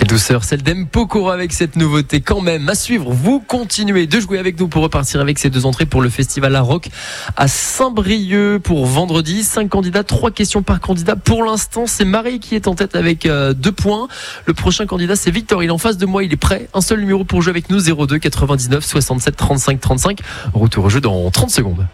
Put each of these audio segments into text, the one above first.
Douceur, celle d'Mpokora avec cette nouveauté quand même. À suivre, vous continuez de jouer avec nous pour repartir avec ces 2 entrées pour le festival La Rock à Saint-Brieuc pour vendredi. 5 candidats, 3 questions par candidat. Pour l'instant, c'est Marie qui est en tête avec 2 points. Le prochain candidat, c'est Victor. Il est en face de moi, il est prêt. Un seul numéro pour jouer avec nous, 02 99 67 35 35. Retour au jeu dans 30 secondes.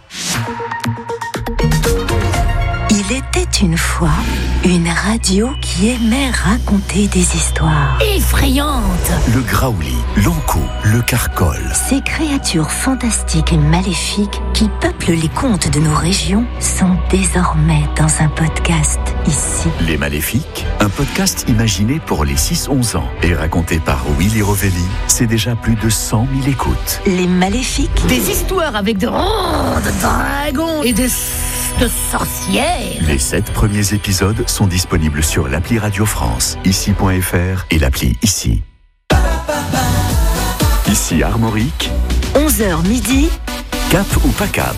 Il était une fois une radio qui aimait raconter des histoires effrayantes. Le graouli, l'ankou, le carcol. Ces créatures fantastiques et maléfiques qui peuplent les contes de nos régions sont désormais dans un podcast ici. Les Maléfiques, un podcast imaginé pour les 6-11 ans et raconté par Willy Rovelli, c'est déjà plus de 100 000 écoutes. Les Maléfiques. Des histoires avec de dragons et de sorcières. Les 7 premiers épisodes sont disponibles sur l'appli Radio France, ici.fr et l'appli Ici. Ici Armorique, 11h midi. Cap ou pas cap?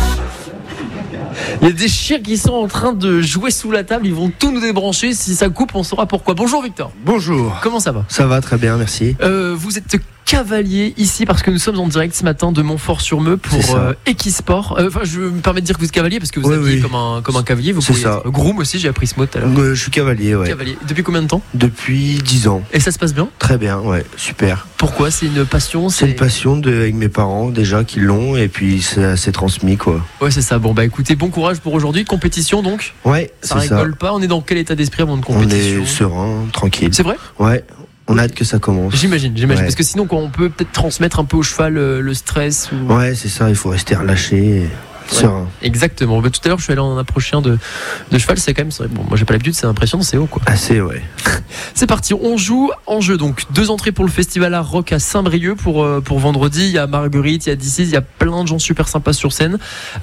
Il y a des chiens qui sont en train de jouer sous la table. Ils vont tout nous débrancher. Si ça coupe, on saura pourquoi. Bonjour Victor. Bonjour. Comment ça va? Ça va très bien, merci. Vous êtes cavalier ici parce que nous sommes en direct ce matin de Montfort-sur-Meux pour Equisport. Je me permets de dire que vous êtes cavalier parce que vous êtes habillé comme un cavalier. Vous pouvez être groom aussi, j'ai appris ce mot tout à l'heure. Je suis cavalier, ouais. Cavalier. Depuis combien de temps? Depuis 10 ans. Et ça se passe bien? Très bien, ouais, super. Pourquoi? C'est une passion? C'est une passion avec mes parents déjà qui l'ont et puis ça s'est transmis quoi. Ouais, c'est ça. Bon bah écoutez, bon courage pour aujourd'hui. Compétition donc? Ouais, ça rigole pas. On est dans quel état d'esprit avant une compétition? On est serein, tranquille. C'est vrai? Ouais. On a hâte que ça commence. J'imagine. Ouais. Parce que sinon, on peut peut-être transmettre un peu au cheval le stress. Ouais, c'est ça. Il faut rester relâché. Serein. Exactement. Tout à l'heure, je suis allé en approcher un de cheval. C'est quand même. Bon, moi, j'ai pas l'habitude. C'est impressionnant. C'est haut, quoi. Assez, ouais. C'est parti. On joue en jeu. Donc, 2 entrées pour le festival Art Rock à Saint-Brieuc pour vendredi. Il y a Marguerite, il y a DC's, il y a plein de gens super sympas sur scène.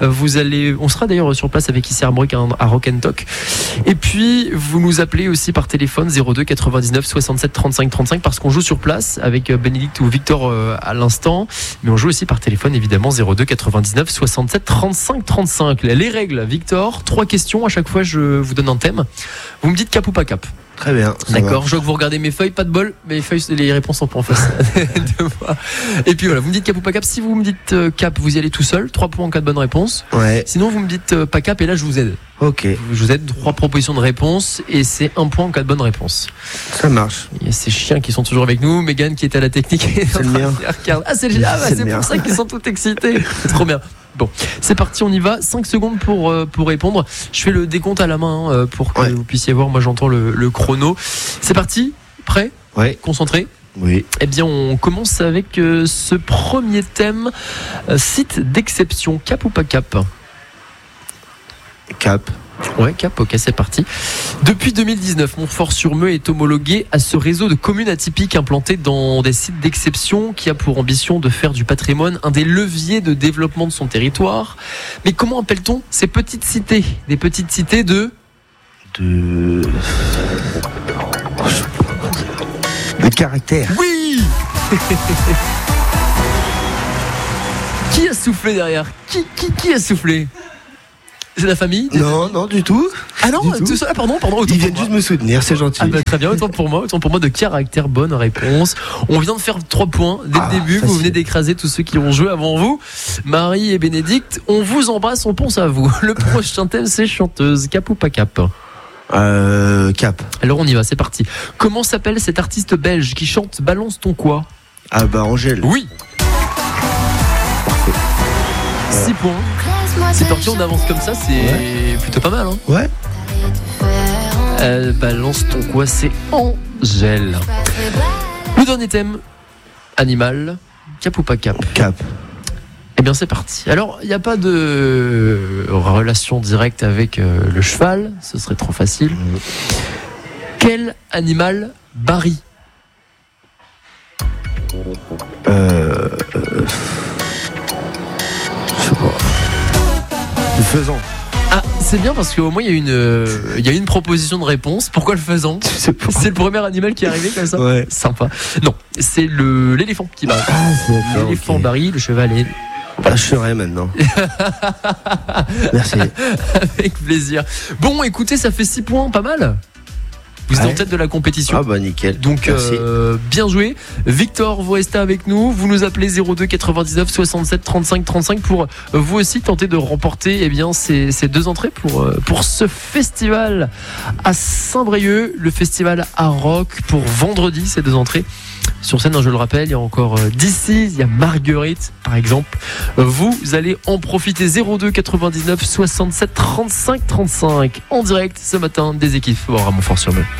On sera d'ailleurs sur place avec ici Armorique à Rock and Talk. Et puis, vous nous appelez aussi par téléphone 02 99 67 35 35 parce qu'on joue sur place avec Bénédicte ou Victor à l'instant. Mais on joue aussi par téléphone évidemment 02 99 67 35 35. Les règles, Victor, 3 questions. À chaque fois, je vous donne un thème. Vous me dites cap ou pas cap. Très bien. D'accord, je vois que vous regardez mes feuilles, pas de bol, mes feuilles, les réponses sont pas en face de moi. Et puis voilà, vous me dites cap ou pas cap. Si vous me dites cap, vous y allez tout seul, 3 points en cas de bonne réponse. Ouais. Sinon, vous me dites pas cap et là, je vous aide. Ok. Je vous aide, 3 propositions de réponse et c'est 1 point en cas de bonne réponse. Ça marche. Il y a ces chiens qui sont toujours avec nous. Mégane qui est à la technique. C'est le mien. C'est pour ça qu'ils sont tous excités. C'est trop bien. Bon, c'est parti, on y va. 5 secondes pour répondre. Je fais le décompte à la main pour que vous puissiez voir. Moi, j'entends le chrono. C'est parti. Prêt? Ouais. Concentré? Oui. Eh bien, on commence avec ce premier thème. Site d'exception. Cap ou pas cap? Cap. Ouais, cap, ok, c'est parti. Depuis 2019, Montfort-sur-Meux est homologué à ce réseau de communes atypiques implantées dans des sites d'exception qui a pour ambition de faire du patrimoine un des leviers de développement de son territoire. Mais comment appelle-t-on ces petites cités? Des petites cités de caractère. Oui. Qui a soufflé derrière? Qui a soufflé? C'est la famille? Non, du tout. Ah non, du tout. Pardon. Ils viennent juste me soutenir, c'est gentil. Ah bah, très bien, autant pour moi de caractère, bonne réponse. On vient de faire 3 points dès le début, facile. Vous venez d'écraser tous ceux qui ont joué avant vous. Marie et Bénédicte, on vous embrasse, on pense à vous. Le prochain thème, c'est chanteuse, cap ou pas cap? Cap. Alors on y va, c'est parti. Comment s'appelle cet artiste belge qui chante Balance ton quoi? Ah bah Angèle. Oui. Parfait. 6 points. C'est parti, on avance comme ça, c'est plutôt pas mal. Hein. Ouais. Balance ton quoi, c'est Angèle. Le dernier thème, animal, cap ou pas cap? Cap. Eh bien c'est parti. Alors, il n'y a pas de relation directe avec le cheval, ce serait trop facile. Quel animal barille? Je sais pas. Le faisan. Ah, c'est bien parce qu'au moins il y a une proposition de réponse. Pourquoi le faisan? C'est le premier animal qui est arrivé comme ça. Ouais. Sympa. Non, c'est l'éléphant qui barille. Ah, c'est d'accord. L'éléphant barille, le cheval est... Voilà. Je serai maintenant. Merci. Avec plaisir. Bon, écoutez, ça fait 6 points, pas mal. Vous êtes en tête de la compétition. Ah bah nickel. Donc Merci. bien joué. Victor, vous restez avec nous. Vous nous appelez 02 99 67 35 35 pour vous aussi tenter de remporter ces 2 entrées pour ce festival à Saint-Brieuc, le festival à rock pour vendredi, ces 2 entrées. Sur scène, je le rappelle, il y a encore This Is, il y a Marguerite par exemple. Vous allez en profiter. 02 99 67 35 35 en direct ce matin des équipes à Montfort-sur-Meuse.